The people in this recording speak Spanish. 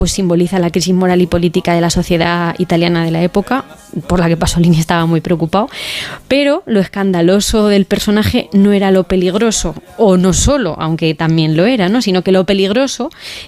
pues simboliza la crisis moral y política de la sociedad italiana de la época, por la que Pasolini estaba muy preocupado. Pero lo escandaloso del personaje no era lo peligroso, o no solo, aunque también lo era, ¿no? Sino que lo peligroso